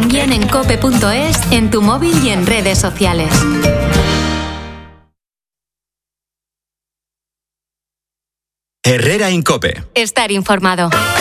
también en cope.es, en tu móvil y en redes sociales. Herrera Incope. Estar informado.